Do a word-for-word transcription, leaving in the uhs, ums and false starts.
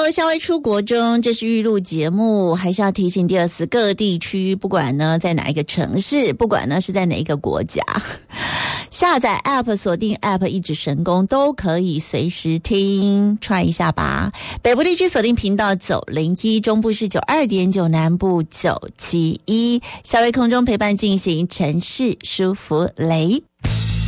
Hello， 夏威出国中，这是预录节目，还是要提醒第二次各地区，不管呢在哪一个城市，不管呢是在哪一个国家，下载 App 锁定 App 一指神功都可以随时听 try 一下吧。北部地区锁定频道九零一，中部是九二点九，南部九七一。夏威空中陪伴进行城市舒服雷。